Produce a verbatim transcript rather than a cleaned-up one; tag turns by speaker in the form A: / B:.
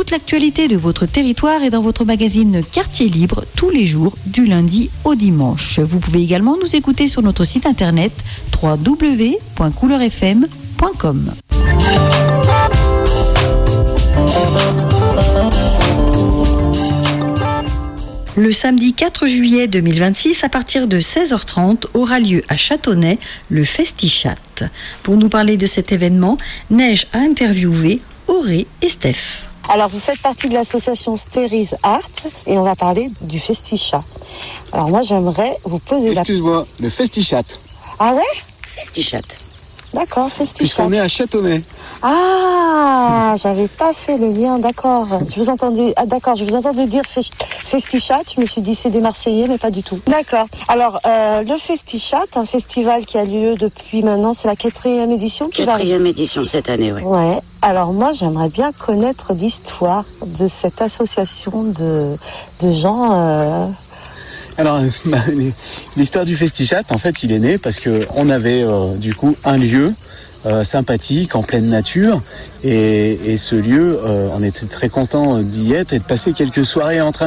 A: toute l'actualité de votre territoire est dans votre magazine Quartier Libre tous les jours du lundi au dimanche. Vous pouvez également nous écouter sur notre site internet w w w point couleur f m point com. Le samedi quatre juillet deux mille vingt-six, à partir de seize heures trente, aura lieu à Châteauneuf le FestiChat. Pour nous parler de cet événement, Neige a interviewé Auré et Steph.
B: Alors, vous faites partie de l'association Stéris Art et on va parler du FestiChat. Alors, moi, j'aimerais vous poser la...
C: Excuse-moi, le FestiChat.
B: Ah ouais ?
D: FestiChat.
B: D'accord, FestiChat.
C: Puisqu'on est à Châteauneuf.
B: Ah, j'avais pas fait le lien, d'accord. Je vous entendais, ah, d'accord, je vous entendais dire festi- FestiChat, je me suis dit c'est des Marseillais, mais pas du tout. D'accord. Alors, euh, le FestiChat, un festival qui a lieu depuis maintenant, c'est la quatrième édition qui va arriver.
D: Quatrième édition cette année, oui.
B: Ouais. Alors moi, j'aimerais bien connaître l'histoire de cette association de, de gens... Euh...
C: Alors, bah, l'histoire du FestiChat, en fait, il est né parce que on avait euh, du coup un lieu euh, sympathique en pleine nature et, et ce lieu, euh, on était très content d'y être et de passer quelques soirées en train